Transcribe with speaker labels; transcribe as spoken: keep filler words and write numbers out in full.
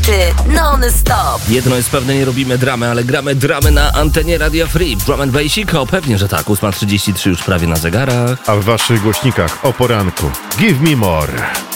Speaker 1: hity non-stop.
Speaker 2: Jedno jest pewne, nie robimy dramy, ale gramy dramy na antenie Radia Free. Drum and Basic, o pewnie, że tak. ósma trzydzieści trzy już prawie na zegarach.
Speaker 3: A w waszych głośnikach o poranku Give Me More.